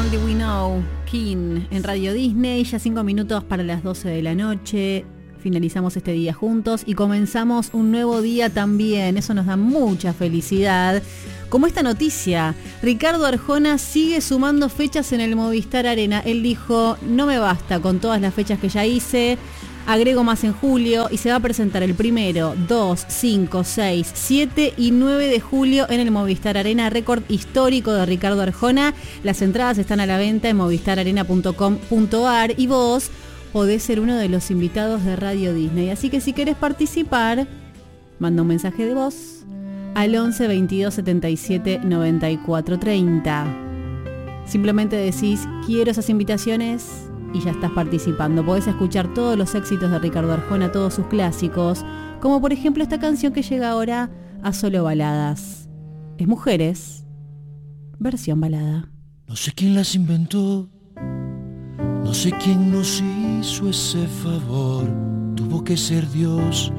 Little We Know, King, en Radio Disney, ya 5 minutos para las 12 de la noche. Finalizamos este día juntos y comenzamos un nuevo día también. Eso nos da mucha felicidad. Como esta noticia, Ricardo Arjona sigue sumando fechas en el Movistar Arena. Él dijo, no me basta con todas las fechas que ya hice, agrego más en julio y se va a presentar el 1, 2, 5, 6, 7 y 9 de julio en el Movistar Arena, récord histórico de Ricardo Arjona. Las entradas están a la venta en movistararena.com.ar y vos podés ser uno de los invitados de Radio Disney. Así que si querés participar, manda un mensaje de voz al 11 22 77 94 30. Simplemente decís, quiero esas invitaciones y ya estás participando. Podés escuchar todos los éxitos de Ricardo Arjona, todos sus clásicos, como por ejemplo esta canción que llega ahora a Solo Baladas. Es Mujeres, versión balada. No sé quién las inventó, no sé quién nos hizo ese favor. Tuvo que ser Dios